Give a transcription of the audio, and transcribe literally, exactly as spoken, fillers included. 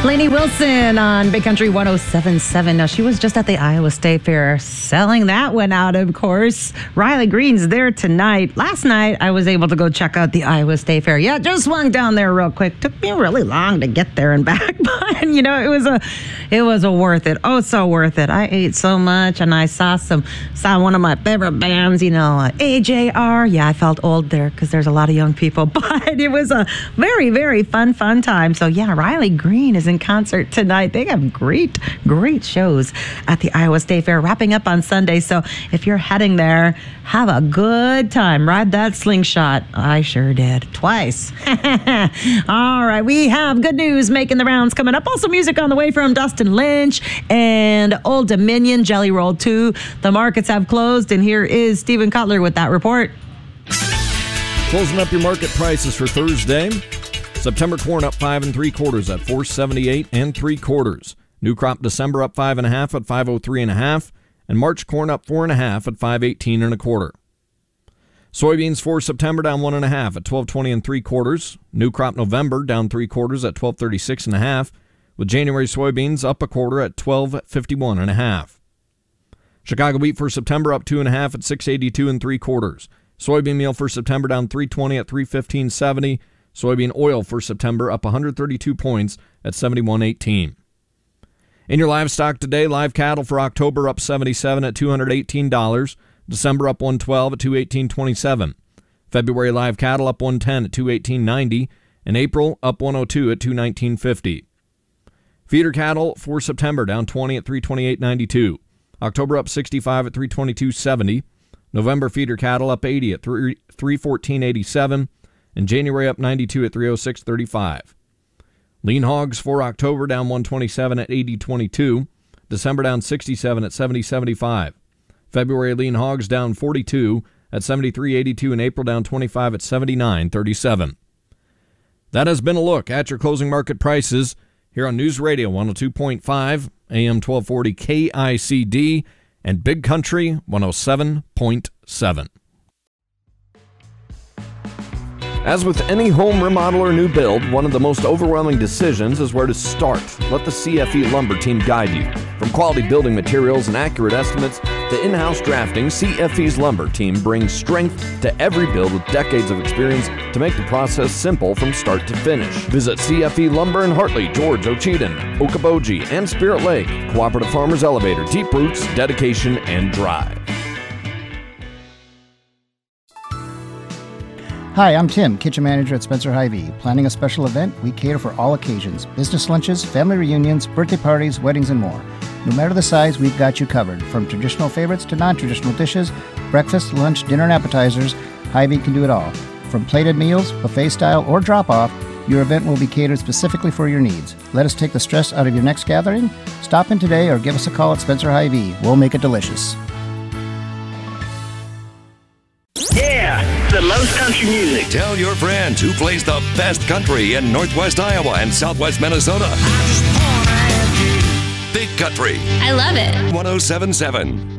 Lainey Wilson on Big Country one oh seven point seven. Now, she was just at the Iowa State Fair selling that one out, of course. Riley Green's there tonight. Last night, I was able to go check out the Iowa State Fair. Yeah, just swung down there real quick. Took me really long to get there and back, but, you know, it was a it was a worth it. Oh, so worth it. I ate so much, and I saw some saw one of my favorite bands, you know, uh, A J R. Yeah, I felt old there because there's a lot of young people, but it was a very, very fun, fun time. So, yeah, Riley Green is in concert tonight. They have great, great shows at the Iowa State Fair, wrapping up on Sunday. So if you're heading there, have a good time. Ride that slingshot. I sure did. Twice. All right. We have good news making the rounds coming up. Also music on the way from Dustin Lynch and Old Dominion, Jelly Roll two. The markets have closed, and here is Stephen Cutler with that report. Closing up your market prices for Thursday. September corn up five and three quarters at four seventy-eight and three quarters. New crop December up five and a half at five oh three and a half, and March corn up four and a half at five eighteen and a quarter. Soybeans for September down one and a half at twelve twenty and three quarters. New crop November down three quarters at twelve thirty-six and a half, with January soybeans up a quarter at twelve fifty-one and a half. Chicago wheat for September up two and a half at six eighty-two and three quarters. Soybean meal for September down three twenty at three fifteen seventy. Soybean oil for September up one hundred thirty-two points at seventy-one eighteen. In your livestock today, live cattle for October up seventy-seven at two hundred eighteen dollars. December up one twelve at two eighteen twenty-seven. February live cattle up one ten at two eighteen ninety. And April up one oh two at two nineteen fifty. Feeder cattle for September down twenty at three twenty-eight ninety-two. October up sixty-five at three twenty-two seventy. November feeder cattle up eighty at three fourteen eighty-seven. And January up ninety-two at three oh six thirty-five. Lean hogs for October down one twenty-seven at eighty twenty-two. December down sixty-seven at seventy seventy-five. February lean hogs down forty-two at seventy-three eighty-two, and April down twenty-five at seventy-nine thirty-seven. That has been a look at your closing market prices here on News Radio one oh two point five, A M twelve forty K I C D, and Big Country one oh seven point seven. As with any home remodel or new build, one of the most overwhelming decisions is where to start. Let the C F E Lumber team guide you. From quality building materials and accurate estimates to in-house drafting, C F E's Lumber team brings strength to every build with decades of experience to make the process simple from start to finish. Visit C F E Lumber in Hartley, George, Ocheyedan, Okoboji, and Spirit Lake. Cooperative Farmers Elevator, deep roots, dedication, and drive. Hi, I'm Tim, kitchen manager at Spencer Hy-Vee. Planning a special event? We cater for all occasions. Business lunches, family reunions, birthday parties, weddings, and more. No matter the size, we've got you covered. From traditional favorites to non-traditional dishes, breakfast, lunch, dinner, and appetizers, Hy-Vee can do it all. From plated meals, buffet style, or drop-off, your event will be catered specifically for your needs. Let us take the stress out of your next gathering. Stop in today or give us a call at Spencer Hy-Vee. We'll make it delicious. The most country music. Tell your friends who plays the best country in Northwest Iowa and Southwest Minnesota. Big Country. I love it. one oh seven point seven.